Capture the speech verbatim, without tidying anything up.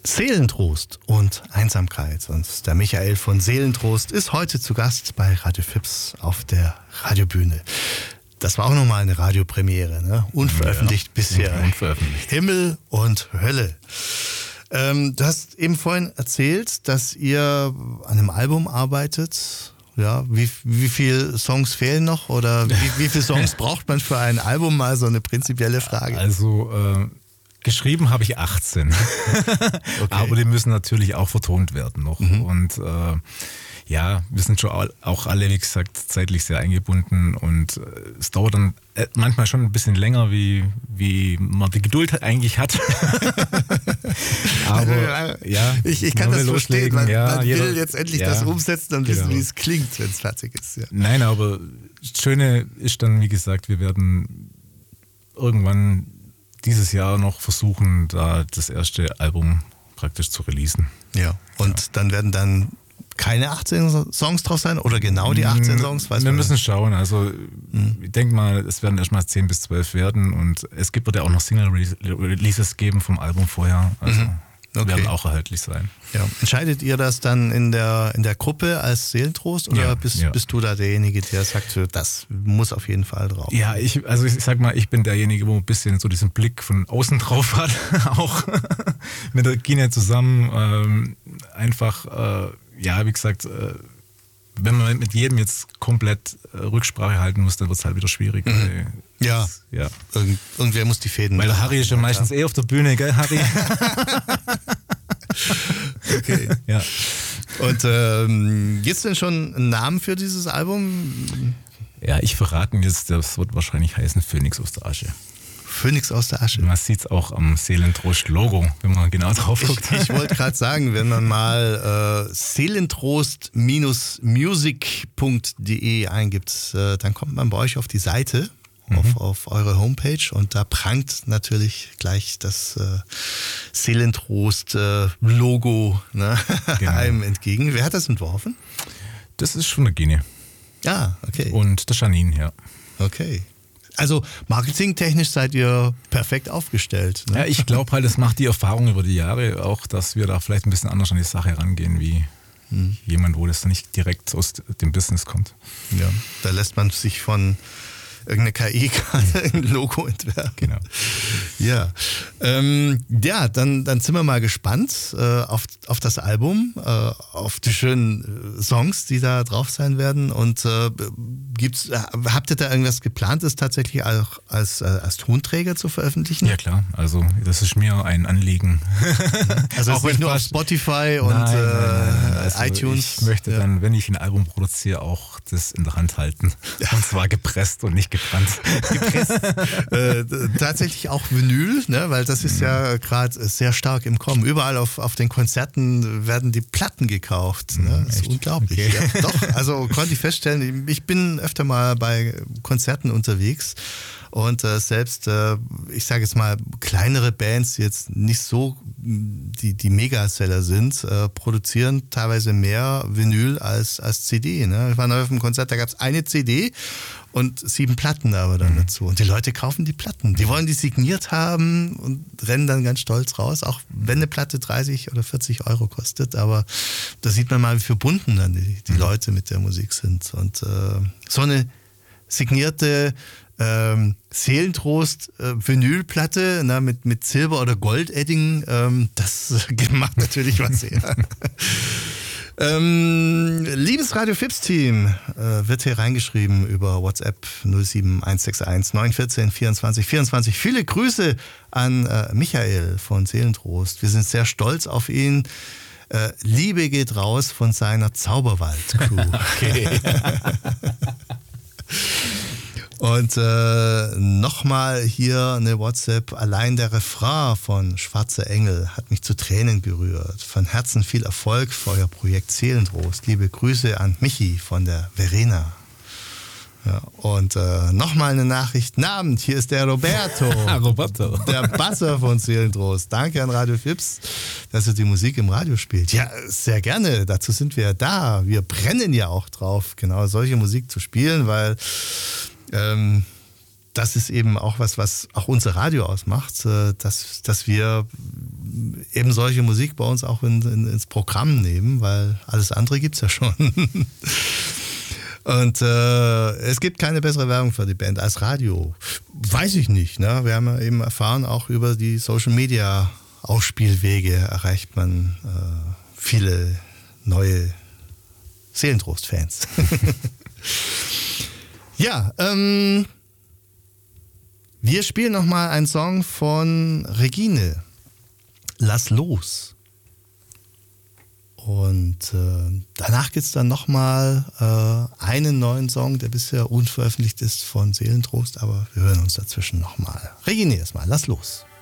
Seelentrost und Einsamkeit. Und der Michael von Seelentrost ist heute zu Gast bei Radio Fips auf der Radiobühne. Das war auch nochmal eine Radiopremiere, ne? Unveröffentlicht ja, bisher. Unveröffentlicht. Himmel und Hölle. Ähm, du hast eben vorhin erzählt, dass ihr an einem Album arbeitet. Ja, wie, wie viele Songs fehlen noch? Oder wie, wie viele Songs braucht man für ein Album? Mal so eine prinzipielle Frage. Also, äh, geschrieben habe ich achtzehn. Okay. Aber die müssen natürlich auch vertont werden noch. Mhm. Und äh, ja, wir sind schon auch alle, wie gesagt, zeitlich sehr eingebunden. Und äh, es dauert dann manchmal schon ein bisschen länger, wie, wie man die Geduld eigentlich hat. Aber ja, ich, ich kann das verstehen. Man, ja, man jeder, will jetzt endlich ja, das umsetzen und wissen, genau. wie es klingt, wenn es fertig ist. Ja. Nein, aber das Schöne ist dann, wie gesagt, wir werden irgendwann dieses Jahr noch versuchen, da das erste Album praktisch zu releasen. Ja, und ja. dann werden dann keine achtzehn Songs drauf sein oder genau die achtzehn Songs? Weiß wir man müssen nicht. schauen. Also mhm. ich denke mal, es werden erstmal zehn bis zwölf werden und es gibt, wird ja auch noch Single-Releases geben vom Album vorher. Also mhm. okay. werden auch erhältlich sein. Ja. Entscheidet ihr das dann in der, in der Gruppe als Seelentrost oder ja, bist, ja. bist du da derjenige, der sagt, das muss auf jeden Fall drauf? Ja, ich, also ich sag mal, ich bin derjenige, wo ein bisschen so diesen Blick von außen drauf hat, auch mit der Gine zusammen. Ähm, einfach, äh, ja, wie gesagt, äh, wenn man mit jedem jetzt komplett äh, Rücksprache halten muss, dann wird es halt wieder schwierig. Mhm. Weil, ja, das, ja. Irgend, irgendwer muss die Fäden. Weil der Harry ist ja meistens eh auf der Bühne, gell, Harry? Okay. Ja. Und ähm, gibt es denn schon einen Namen für dieses Album? Ja, ich verrate jetzt, das wird wahrscheinlich heißen Phönix aus der Asche. Phönix aus der Asche. Man sieht es auch am Seelentrost-Logo, wenn man genau drauf guckt. Ich, ich wollte gerade sagen, wenn man mal äh, seelentrost music punkt de eingibt, äh, dann kommt man bei euch auf die Seite, mhm. auf, auf eure Homepage und da prangt natürlich gleich das äh, Seelentrost-Logo äh, ne, genau. einem entgegen. Wer hat das entworfen? Das ist von der Gine. Ah, okay. Und der Janine, ja. Okay. Also marketingtechnisch seid ihr perfekt aufgestellt. Ne? Ja, ich glaube halt, das macht die Erfahrung über die Jahre auch, dass wir da vielleicht ein bisschen anders an die Sache rangehen, wie hm. jemand, wo das nicht direkt aus dem Business kommt. Ja, da lässt man sich von irgendeine K I gerade ein Logo entwerfen. Genau. Ja, ähm, ja dann, dann sind wir mal gespannt äh, auf, auf das Album, äh, auf die schönen Songs, die da drauf sein werden. Und äh, gibt's, habt ihr da irgendwas geplant, es tatsächlich auch als, als Tonträger zu veröffentlichen? Ja klar, also das ist mir ein Anliegen. Also auch nicht nur auf Spotify und nein, äh, nein, nein. Also iTunes? Ich möchte ja. dann, wenn ich ein Album produziere, auch das in der Hand halten. Und zwar gepresst und nicht gebrannt. Gepresst. äh, tatsächlich auch Vinyl, ne? Weil das ist ja gerade sehr stark im Kommen. Überall auf, auf den Konzerten werden die Platten gekauft. Ne? Das ist Echt? unglaublich. Okay. Ja. Doch, also konnte ich feststellen, ich bin öfter mal bei Konzerten unterwegs. Und äh, selbst, äh, ich sage jetzt mal, kleinere Bands, die jetzt nicht so die, die Megaseller sind, äh, produzieren teilweise mehr Vinyl als, als C D. Ne? Ich war neulich auf einem Konzert, da gab es eine C D und sieben Platten aber dann mhm. dazu. Und die Leute kaufen die Platten. Die wollen die signiert haben und rennen dann ganz stolz raus, auch wenn eine Platte dreißig oder vierzig Euro kostet. Aber da sieht man mal, wie verbunden dann die, die mhm. Leute mit der Musik sind. Und äh, so eine signierte Ähm, Seelentrost äh, Vinylplatte na, mit, mit Silber- oder Goldedding, ähm, das macht natürlich was her. ähm, liebes Radio Fips Team, äh, wird hier reingeschrieben über WhatsApp null sieben eins sechs eins neun eins vier vierundzwanzig vierundzwanzig. Viele Grüße an äh, Michael von Seelentrost. Wir sind sehr stolz auf ihn. Äh, Liebe geht raus von seiner Zauberwald-Crew. Okay. Und äh, nochmal hier eine WhatsApp. Allein der Refrain von Schwarze Engel hat mich zu Tränen gerührt. Von Herzen viel Erfolg für euer Projekt Seelentrost. Liebe Grüße an Michi von der Verena. Ja, und äh, nochmal eine Nachricht. Guten Abend, hier ist der Roberto. Roberto. Der Basser von Seelentrost. Danke an Radio Fips, dass ihr die Musik im Radio spielt. Ja, sehr gerne. Dazu sind wir ja da. Wir brennen ja auch drauf, genau solche Musik zu spielen, weil ähm, das ist eben auch was, was auch unser Radio ausmacht, dass, dass wir eben solche Musik bei uns auch in, in, ins Programm nehmen, weil alles andere gibt es ja schon. Und äh, es gibt keine bessere Werbung für die Band als Radio. Weiß ich nicht. Ne? Wir haben ja eben erfahren, auch über die Social Media Ausspielwege erreicht man äh, viele neue Seelentrost-Fans. Ja, ähm, wir spielen nochmal einen Song von Regine. Lass los. Und äh, danach gibt es dann nochmal äh, einen neuen Song, der bisher unveröffentlicht ist von Seelentrost, aber wir hören uns dazwischen nochmal. Regine erstmal, lass los.